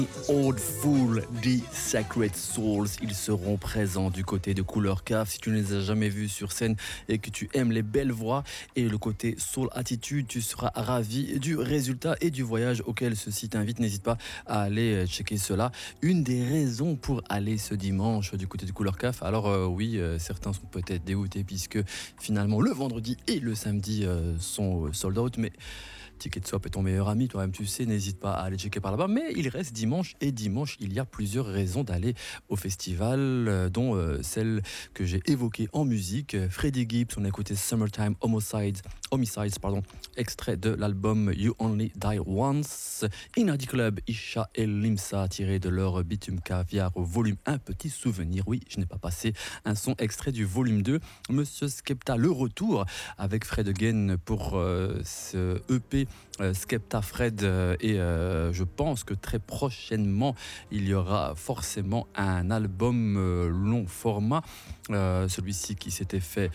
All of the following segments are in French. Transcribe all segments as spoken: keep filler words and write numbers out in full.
Old Fool, The Sacred Souls, ils seront présents du côté de Couleur Cave. Si tu ne les as jamais vus sur scène et que tu aimes les belles voix et le côté soul attitude, tu seras ravi du résultat et du voyage auquel ceci t'invite. N'hésite pas à aller checker cela. Une des raisons pour aller ce dimanche du côté de Couleur Cave. Alors euh, oui, euh, certains sont peut-être dégoûtés puisque finalement le vendredi et le samedi euh, sont euh, sold out, mais Ticket Swap est ton meilleur ami, toi-même tu sais, n'hésite pas à aller checker par là-bas. Mais il reste dimanche, et dimanche, il y a plusieurs raisons d'aller au festival, euh, dont euh, celle que j'ai évoquée en musique. Freddie Gibbs, on a écouté Summertime Homicides, Homicides, pardon, extrait de l'album You Only Die Once. Inadi Club, Isha et Limsa, tiré de leur Bitume Caviar au volume un. Petit souvenir, oui, je n'ai pas passé un son extrait du volume deux. Monsieur Skepta, le retour avec Fred Again pour euh, ce E P euh, Skepta Fred euh, et euh, je pense que très prochainement il y aura forcément un album euh, long format, euh, celui-ci qui s'était fait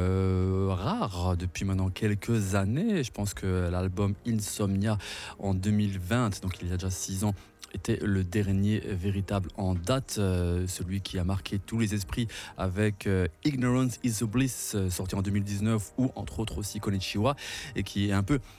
euh, rare depuis maintenant quelques années. Je pense que l'album Insomnia en deux mille vingt, donc il y a déjà six ans, était le dernier véritable en date, euh, celui qui a marqué tous les esprits avec euh, Ignorance is a Bliss, euh, sorti en deux mille dix-neuf, ou entre autres aussi Konichiwa, et qui est un peu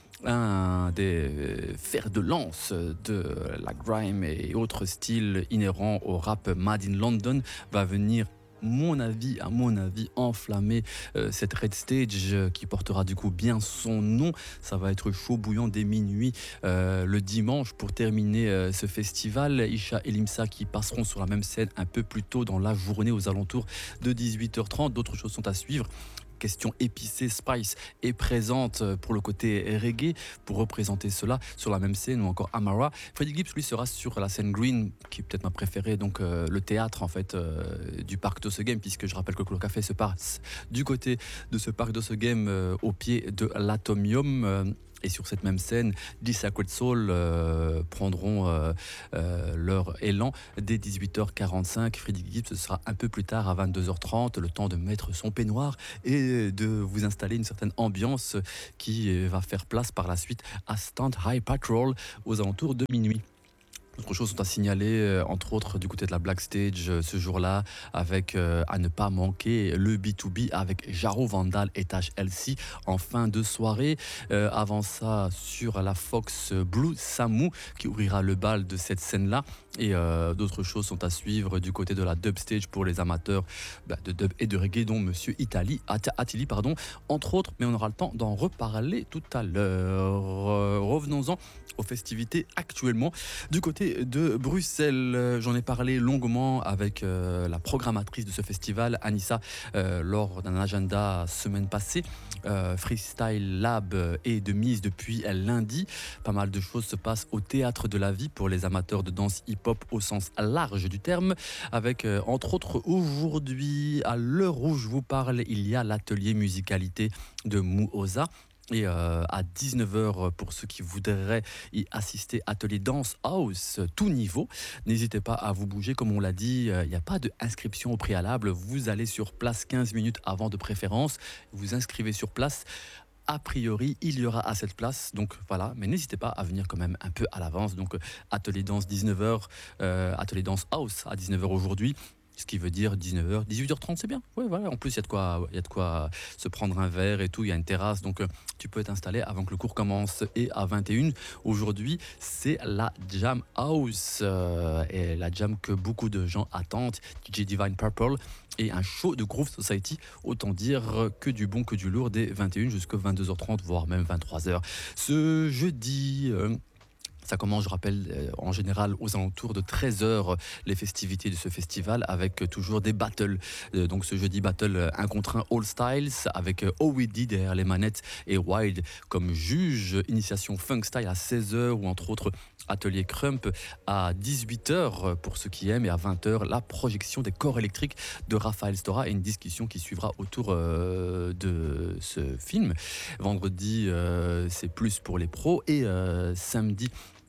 un des fers de lance de la grime et autres styles inhérents au rap Made in London, va venir mon avis, à mon avis, enflammer euh, cette Red Stage euh, qui portera du coup bien son nom. Ça va être chaud bouillant dès minuit euh, le dimanche pour terminer euh, ce festival. Isha et Limsa qui passeront sur la même scène un peu plus tôt dans la journée aux alentours de dix-huit heures trente. D'autres choses sont à suivre. Question épicée, Spice est présente pour le côté reggae, pour représenter cela sur la même scène, ou encore Amara. Freddie Gibbs, lui, sera sur la scène Green, qui est peut-être ma préférée, donc euh, le théâtre en fait euh, du parc d'Ossegem, puisque je rappelle que le Café se passe du côté de ce parc d'Ossegem, euh, au pied de l'Atomium. Euh, Et sur cette même scène, The Sacred Soul euh, prendront euh, euh, leur élan dès dix-huit heures quarante-cinq. Freddie Gibbs, ce sera un peu plus tard à vingt-deux heures trente, le temps de mettre son peignoir et de vous installer une certaine ambiance qui va faire place par la suite à Stand High Patrol aux alentours de minuit. D'autres choses sont à signaler, euh, entre autres du côté de la Black Stage euh, ce jour-là, avec euh, à ne pas manquer le B deux B avec Jaro Vandal et Tash L C en fin de soirée. Euh, avant ça, sur la Fox Blue, Samu qui ouvrira le bal de cette scène-là. Et euh, d'autres choses sont à suivre du côté de la Dub Stage pour les amateurs bah, de dub et de reggae, dont Monsieur Itali, At- Attili, pardon, entre autres, mais on aura le temps d'en reparler tout à l'heure. Euh, revenons-en aux festivités actuellement. Du côté de Bruxelles, euh, j'en ai parlé longuement avec euh, la programmatrice de ce festival, Anissa, euh, lors d'un agenda semaine passée. Euh, Freestyle Lab est de mise depuis lundi. Pas mal de choses se passent au Théâtre de la Vie pour les amateurs de danse hip-hop au sens large du terme, avec euh, entre autres aujourd'hui, à l'heure où je vous parle, il y a l'atelier musicalité de Mouoza. Et euh, à dix-neuf heures, pour ceux qui voudraient y assister, atelier Dance House, tout niveau. N'hésitez pas à vous bouger, comme on l'a dit, il euh, n'y a pas d'inscription au préalable. Vous allez sur place quinze minutes avant de préférence, vous inscrivez sur place. A priori, il y aura assez de place, donc voilà, mais n'hésitez pas à venir quand même un peu à l'avance. Donc, atelier danse dix-neuf heures, euh, atelier Dance House à dix-neuf heures aujourd'hui. Ce qui veut dire dix-neuf heures, dix-huit heures trente, c'est bien. Ouais, voilà. En plus, il y a de quoi, il y a de quoi se prendre un verre et tout. Il y a une terrasse, donc euh, tu peux t'installer avant que le cours commence. Et à vingt et une, aujourd'hui, c'est la Jam House. Euh, et la jam que beaucoup de gens attendent. D J Divine Purple et un show de Groove Society. Autant dire que du bon, que du lourd, dès vingt et une jusqu'à vingt-deux heures trente, voire même vingt-trois heures. Ce jeudi... Euh, Ça commence, je rappelle, euh, en général aux alentours de treize heures, les festivités de ce festival, avec euh, toujours des battles. Euh, donc ce jeudi, battle euh, un contre un All Styles, avec euh, Owidi derrière les manettes et Wild comme juge. Initiation Funk Style à seize heures, ou entre autres atelier Crump à dix-huit heures pour ceux qui aiment, et à vingt heures, la projection des corps électriques de Raphaël Stora et une discussion qui suivra autour euh, de ce film. Vendredi, euh, c'est plus pour les pros, et euh, samedi,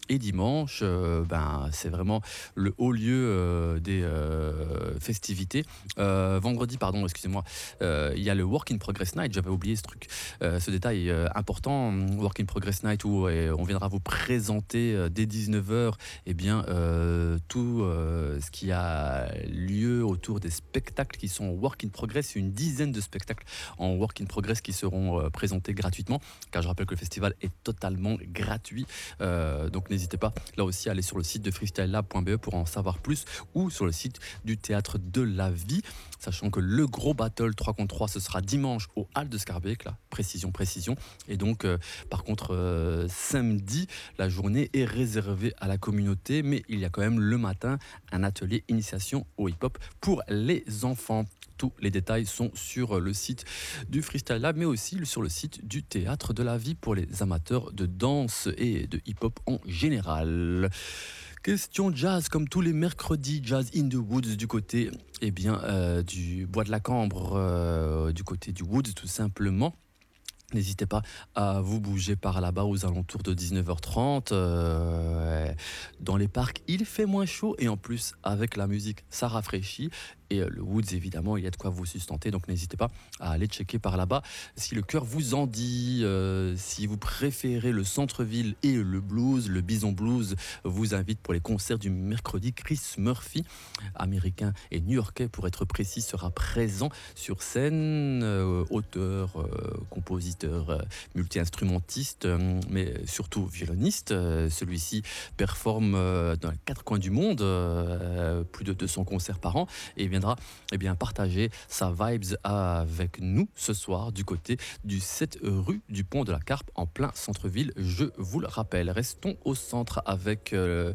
Et dimanche, euh, ben, c'est vraiment le haut lieu euh, des euh, festivités. Euh, vendredi, pardon, excusez-moi, euh, il y a le Work in Progress Night, j'avais oublié ce truc, euh, ce détail euh, important, Work in Progress Night, où euh, on viendra vous présenter euh, dès dix-neuf heures eh bien, euh, tout euh, ce qui a lieu autour des spectacles qui sont en Work in Progress, une dizaine de spectacles en Work in Progress qui seront euh, présentés gratuitement, car je rappelle que le festival est totalement gratuit, euh, donc n'hésitez pas là aussi à aller sur le site de freestylelab point be pour en savoir plus, ou sur le site du Théâtre de la Vie, sachant que le gros battle trois contre trois ce sera dimanche au Hall de Scarbeck, là, précision, précision, et donc euh, par contre euh, samedi, la journée est réservée à la communauté, mais il y a quand même le matin un atelier initiation au hip-hop pour les enfants. Tous les détails sont sur le site du Freestyle Lab, mais aussi sur le site du Théâtre de la Vie pour les amateurs de danse et de hip-hop en général. Question jazz, comme tous les mercredis, Jazz in the Woods du côté eh bien, euh, du Bois de la Cambre, euh, du côté du Woods tout simplement. N'hésitez pas à vous bouger par là-bas aux alentours de dix-neuf heures trente. Euh, dans les parcs, il fait moins chaud et en plus, avec la musique, ça rafraîchit. Et euh, le Woods, évidemment, il y a de quoi vous sustenter. Donc n'hésitez pas à aller checker par là-bas si le cœur vous en dit. Euh, si vous préférez le centre-ville et le blues, le Bison Blues vous invite pour les concerts du mercredi. Chris Murphy, américain et new-yorkais pour être précis, sera présent sur scène. Euh, auteur, euh, compositeur, euh, multi-instrumentiste, euh, mais surtout violoniste. Euh, celui-ci performe euh, dans les quatre coins du monde, euh, plus de deux cents concerts par an, et viendra eh bien, partager sa vibes avec nous ce soir du côté du sept rue du Pont de la Carpe en plein centre-ville, je vous le rappelle. Restons au centre avec euh,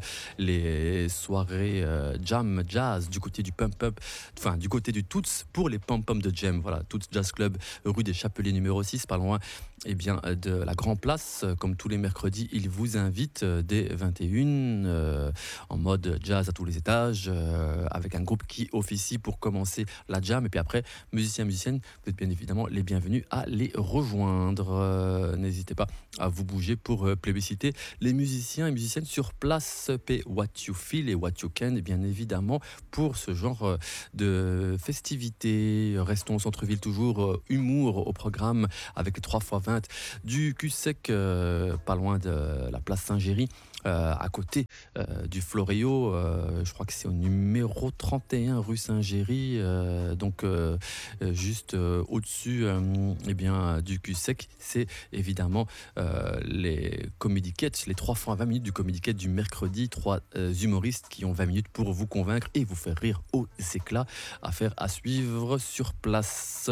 les soirées euh, jam jazz du côté du pump up, enfin du côté du Toots pour les pump pump de jam. Voilà, Toots Jazz Club, rue des Chapeliers numéro six, pas loin eh bien, de la Grand Place. Comme tous les mercredis, il vous invite dès vingt et une euh, en mode jazz à tous les étages, euh, avec un groupe qui officie pour commencer la jam. Et puis après, musiciens, musiciennes, vous êtes bien évidemment les bienvenus à les rejoindre. Euh, n'hésitez pas à vous bouger pour euh, plébisciter les musiciens et musiciennes sur place. Pay what you feel et what you can, et bien évidemment, pour ce genre euh, de festivités. Restons au centre-ville toujours, euh, humour au programme avec trois fois vingt du Cul-Sec, euh, pas loin de la place Saint-Géry. Euh, à côté euh, du Floréo, euh, je crois que c'est au numéro trente et un rue Saint-Géry, euh, donc euh, juste euh, au-dessus euh, eh bien, du Cul-Sec. C'est évidemment euh, les Comedy Cats, les trois fois vingt minutes du Comedy Cat du mercredi, trois euh, humoristes qui ont vingt minutes pour vous convaincre et vous faire rire aux éclats. Affaire à suivre sur place.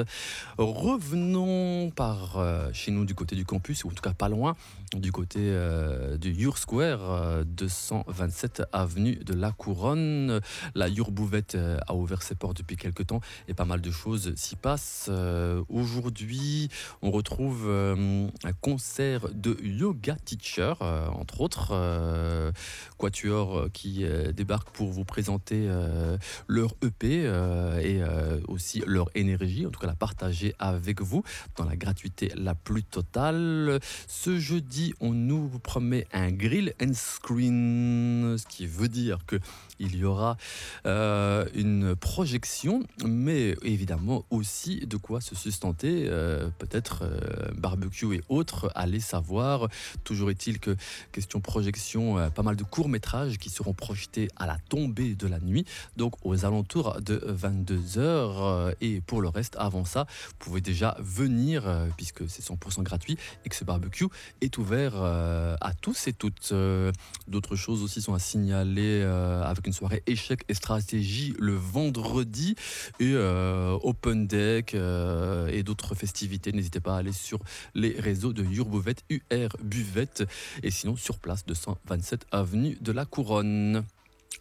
Revenons par euh, chez nous du côté du campus, ou en tout cas pas loin, du côté euh, du Your Square, euh, deux cent vingt-sept avenue de la Couronne. La Your Bouvette euh, a ouvert ses portes depuis quelques temps et pas mal de choses s'y passent. Euh, aujourd'hui, on retrouve euh, un concert de yoga teacher, euh, entre autres, euh, quatuor euh, qui euh, débarque pour vous présenter euh, leur E P euh, et euh, aussi leur énergie, en tout cas la partager avec vous dans la gratuité la plus totale. Ce jeudi, on nous promet un grill and screen, ce qui veut dire que il y aura euh, une projection, mais évidemment aussi de quoi se sustenter, euh, peut-être euh, barbecue et autres, allez savoir. Toujours est-il que, question projection, euh, pas mal de courts-métrages qui seront projetés à la tombée de la nuit, donc aux alentours de vingt-deux heures, euh, et pour le reste, avant ça, vous pouvez déjà venir, euh, puisque c'est cent pour cent gratuit, et que ce barbecue est ouvert euh, à tous et toutes. Euh, d'autres choses aussi sont à signaler, euh, avec une soirée échecs et stratégie le vendredi, et euh, open deck euh, et d'autres festivités. N'hésitez pas à aller sur les réseaux de Your Bouvette, U R Buvette, et sinon sur place, deux cent vingt-sept avenue de la Couronne.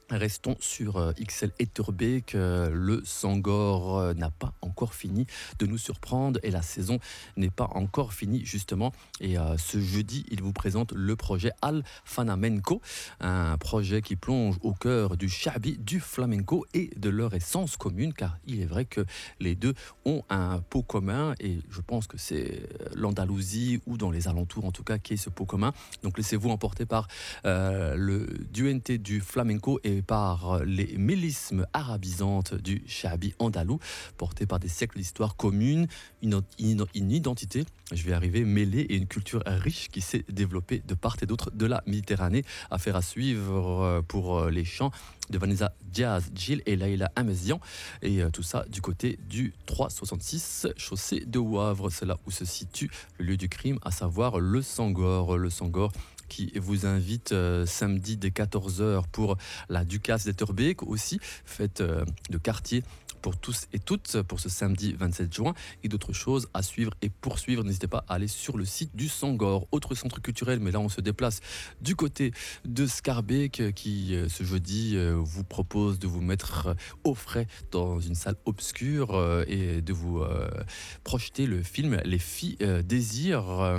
Restons sur euh, X L Etterbeek. Euh, le Sangor euh, n'a pas encore fini de nous surprendre et la saison n'est pas encore finie justement. Et euh, ce jeudi, il vous présente le projet Al Fanamenco, un projet qui plonge au cœur du shabi, du flamenco et de leur essence commune, car il est vrai que les deux ont un pot commun et je pense que c'est l'Andalousie ou dans les alentours en tout cas qui est ce pot commun. Donc laissez-vous emporter par euh, le duente du flamenco et par les mélismes arabisantes du shabi andalou, portés par des siècles d'histoire commune, une, une, une identité, je vais arriver, mêlée et une culture riche qui s'est développée de part et d'autre de la Méditerranée. Affaire à suivre pour les chants de Vanessa Diaz Gil et Laïla Amezian, et tout ça du côté du trois cent soixante-six chaussée de Wavre. C'est là où se situe le lieu du crime, à savoir le Sangor. Le Sangor qui vous invite euh, samedi dès quatorze heures pour la Ducasse d'Etterbeek, aussi fête euh, de quartier pour tous et toutes pour ce samedi vingt-sept juin, et d'autres choses à suivre et poursuivre. N'hésitez pas à aller sur le site du Sangor. Autre centre culturel, mais là on se déplace du côté de Schaerbeek qui ce jeudi vous propose de vous mettre au frais dans une salle obscure et de vous projeter le film Les Filles Désir.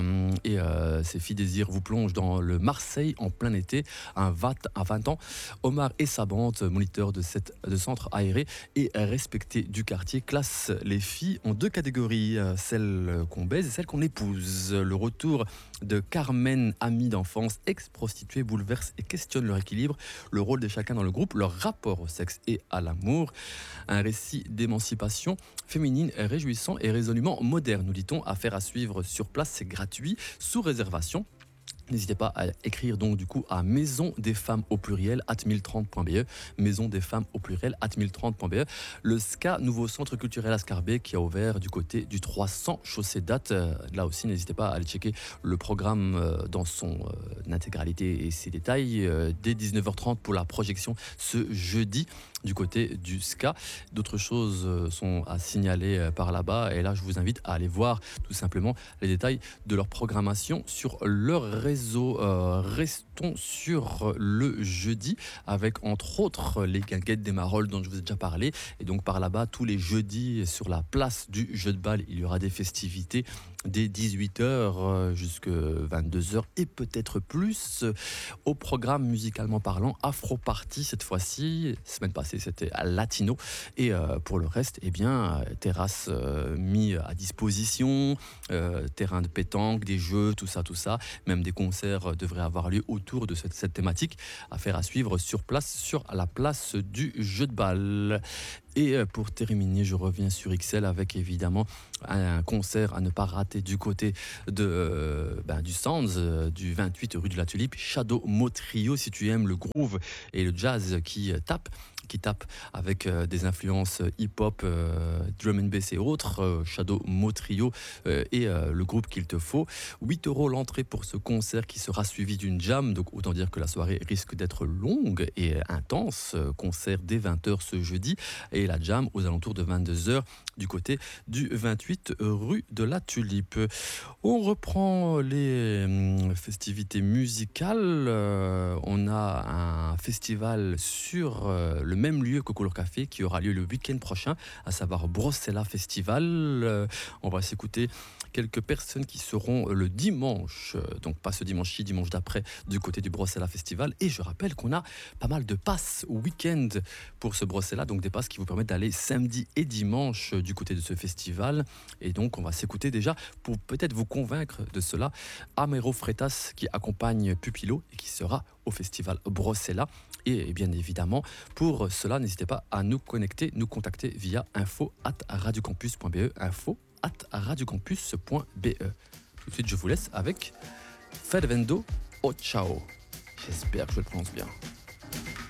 Et ces Filles Désir vous plongent dans le Marseille en plein été, à vingt ans. Omar et sa bande, moniteurs de, cette, de centre aéré et respectés du quartier, classe les filles en deux catégories, celles qu'on baise et celles qu'on épouse. Le retour de Carmen, amie d'enfance, ex-prostituée, bouleverse et questionne leur équilibre, le rôle de chacun dans le groupe, leur rapport au sexe et à l'amour. Un récit d'émancipation féminine réjouissant et résolument moderne, nous dit-on. Affaire à suivre sur place, c'est gratuit, sous réservation. N'hésitez pas à écrire donc du coup à maison des femmes au pluriel at mille trente point b e, maison des femmes au pluriel at mille trente point b e. Le S C A, nouveau centre culturel à Schaerbeek, qui a ouvert du côté du trois cents chaussée date. Là aussi, n'hésitez pas à aller checker le programme dans son intégralité et ses détails dès dix-neuf heures trente pour la projection ce jeudi du côté du S C A. D'autres choses sont à signaler par là-bas et là je vous invite à aller voir tout simplement les détails de leur programmation sur leur réseau. Euh, restons sur le jeudi avec entre autres les guinguettes des Marolles dont je vous ai déjà parlé, et donc par là-bas tous les jeudis sur la place du jeu de balle il y aura des festivités dès dix-huit heures jusqu'à vingt-deux heures et peut-être plus. Au programme musicalement parlant, Afro Party cette fois-ci, semaine passée c'était à Latino, et euh, pour le reste eh bien terrasse euh, mis à disposition, euh, terrain de pétanque, des jeux, tout ça tout ça, même des concerts devraient avoir lieu autour de cette, cette thématique. Affaire à suivre sur place sur la place du jeu de balle. Et pour terminer, je reviens sur X L avec évidemment un concert à ne pas rater du côté de, euh, ben, du Sands, euh, du vingt-huit rue de la Tulipe, Shadow Mo Trio. Si tu aimes le groove et le jazz qui tape, qui tape avec euh, des influences hip-hop, euh, drum and bass et autres, euh, Shadow Mo Trio euh, est euh, le groupe qu'il te faut. huit euros l'entrée pour ce concert qui sera suivi d'une jam, donc autant dire que la soirée risque d'être longue et intense. Concert dès vingt heures ce jeudi et la jam aux alentours de vingt-deux heures du côté du vingt-huit rue de la Tulipe. On reprend les hum, festivités musicales. Euh, on a un festival sur euh, le même lieu que Couleur Café qui aura lieu le week-end prochain, à savoir Brossella Festival. Euh, on va s'écouter quelques personnes qui seront le dimanche, donc pas ce dimanche-ci, dimanche d'après, du côté du Brossella Festival. Et je rappelle qu'on a pas mal de passes week-end pour ce Brossella, donc des passes qui vous permettent d'aller samedi et dimanche du côté de ce festival. Et donc on va s'écouter déjà, pour peut-être vous convaincre de cela, Amero Freitas qui accompagne Pupilo et qui sera au festival Brossella. Et bien évidemment, pour cela, n'hésitez pas à nous connecter, nous contacter via info arobase radiocampus point b e, info arobase radiocampus point b e. Tout de suite, je vous laisse avec Fervendo o Ciao. J'espère que je le prononce bien.